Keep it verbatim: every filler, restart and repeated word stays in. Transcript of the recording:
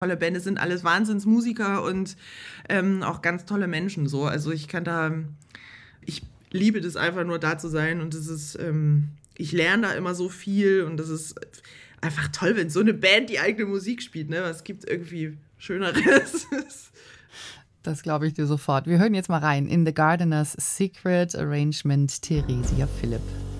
tolle Band, es sind alles Wahnsinnsmusiker und, ähm, auch ganz tolle Menschen so. Also, ich kann da ich liebe das einfach nur, da zu sein und das ist, ähm ich lerne da immer so viel und das ist einfach toll, wenn so 'ne Band die eigene Musik spielt, ne? Was gibt's irgendwie Schöneres? Das glaube ich dir sofort. Wir hören jetzt mal rein in The Gardener's Secret Arrangement, Theresia Philipp.